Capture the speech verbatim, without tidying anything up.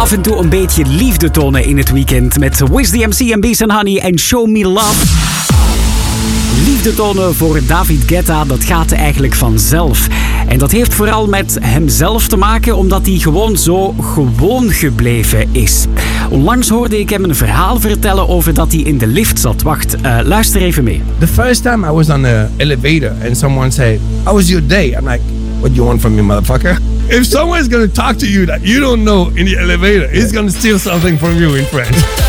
af en toe een beetje liefde tonen in het weekend met Wiz D M C en Beast and Honey en Show Me Love. Liefde tonen voor David Guetta, dat gaat eigenlijk vanzelf. En dat heeft vooral met hemzelf te maken, omdat hij gewoon zo gewoon gebleven is. Onlangs hoorde ik hem een verhaal vertellen over dat hij in de lift zat. Wacht, uh, luister even mee. The first time I was on the elevator and someone said, "How was your day?" I'm like, "What do you want from me, motherfucker?" If someone's gonna talk to you that you don't know in the elevator, he's gonna steal something from you in French.